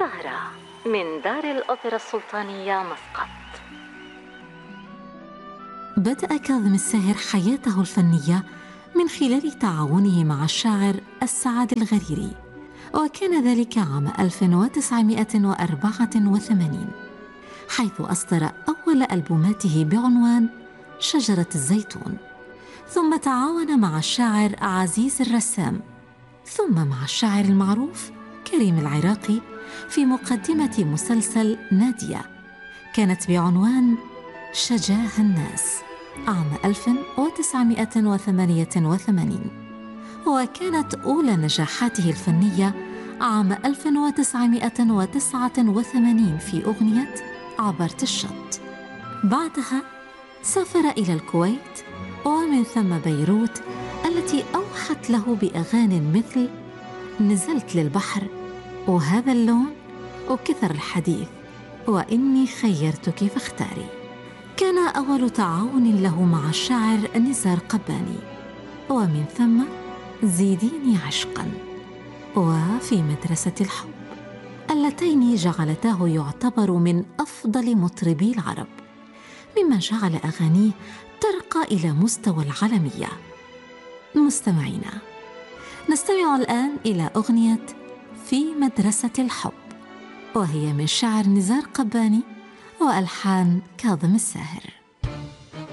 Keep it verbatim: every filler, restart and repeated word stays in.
سهرة من دار الأوبرا السلطانية مسقط. بدأ كاظم الساهر حياته الفنية من خلال تعاونه مع الشاعر السعد الغريري، وكان ذلك عام ألف وتسعمائة وأربعة وثمانين، حيث أصدر أول ألبوماته بعنوان شجرة الزيتون، ثم تعاون مع الشاعر عزيز الرسام، ثم مع الشاعر المعروف كريم العراقي في مقدمة مسلسل نادية كانت بعنوان شجاه الناس عام ألف وتسعمائة وثمانية وثمانين، وكانت أولى نجاحاته الفنية عام ألف وتسعمائة وتسعة وثمانين في أغنية عبرت الشط. بعدها سافر إلى الكويت ومن ثم بيروت التي أوحت له بأغاني مثل نزلت للبحر وهذا اللون وكثر الحديث وإني خيرتك فاختاري. كان أول تعاون له مع الشاعر نزار قباني، ومن ثم زيديني عشقا وفي مدرسة الحب، اللتين جعلتاه يعتبر من أفضل مطربي العرب، مما جعل أغانيه ترقى إلى مستوى العالمية. مستمعينا، نستمع الآن إلى أغنية في مدرسة الحب، وهي من شعر نزار قباني وألحان كاظم الساهر.